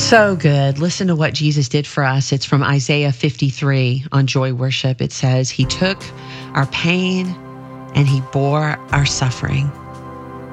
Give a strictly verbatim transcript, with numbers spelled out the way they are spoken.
So good. Listen to what Jesus did for us. It's from Isaiah fifty-three on Joy Worship. It says, He took our pain and He bore our suffering.